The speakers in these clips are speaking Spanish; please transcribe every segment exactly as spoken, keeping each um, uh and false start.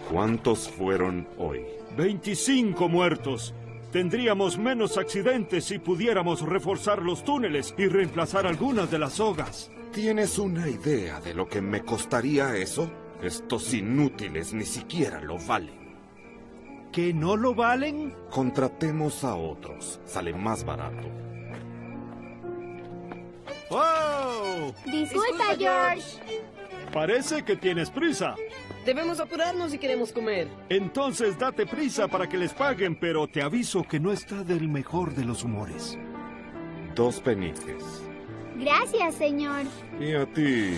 ¿Cuántos fueron hoy? veinticinco muertos. Tendríamos menos accidentes si pudiéramos reforzar los túneles y reemplazar algunas de las sogas. ¿Tienes una idea de lo que me costaría eso? Estos inútiles ni siquiera lo valen. ¿Que no lo valen? Contratemos a otros. Sale más barato. ¡Oh! Disculpa, George. Parece que tienes prisa. Debemos apurarnos si queremos comer. Entonces date prisa para que les paguen, pero te aviso que no está del mejor de los humores. Dos peniques. Gracias, señor. ¿Y a ti?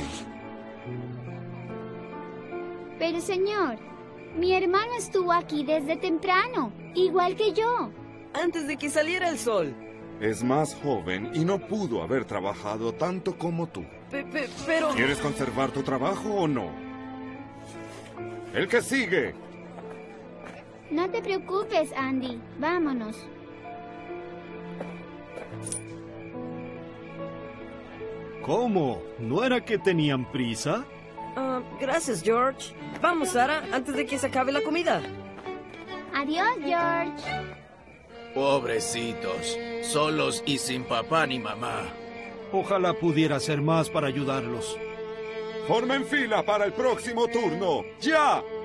Pero, señor, mi hermano estuvo aquí desde temprano, igual que yo. Antes de que saliera el sol. Es más joven y no pudo haber trabajado tanto como tú. Pe- pe- pero... ¿Quieres conservar tu trabajo o no? ¡El que sigue! No te preocupes, Andy. Vámonos. ¿Cómo? ¿No era que tenían prisa? Ah, gracias, George. Vamos, Sara, antes de que se acabe la comida. Adiós, George. Pobrecitos, solos y sin papá ni mamá. Ojalá pudiera hacer más para ayudarlos. ¡Formen fila para el próximo turno! ¡Ya!